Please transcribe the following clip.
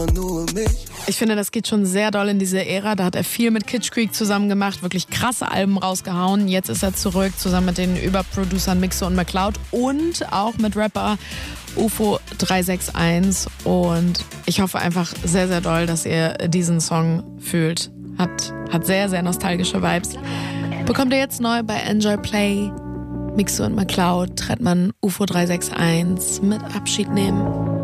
Ich finde, das geht schon sehr doll in diese Ära. Da hat er viel mit Kitsch Creek zusammen gemacht, wirklich krasse Alben rausgehauen. Jetzt ist er zurück, zusammen mit den Überproducern Mixo und McCloud und auch mit Rapper UFO 361. Und ich hoffe einfach sehr, sehr doll, dass ihr diesen Song fühlt. Hat sehr, sehr nostalgische Vibes. Bekommt ihr jetzt neu bei Enjoy Play. Mixo und McCloud, Trettmann, UFO 361 mit Abschied nehmen.